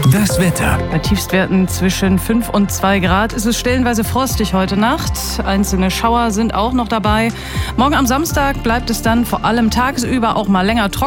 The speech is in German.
Das Wetter. Bei Tiefstwerten zwischen 5 und 2 Grad ist es stellenweise frostig heute Nacht. Einzelne Schauer sind auch noch dabei. Morgen am Samstag bleibt es dann vor allem tagsüber auch mal länger trocken.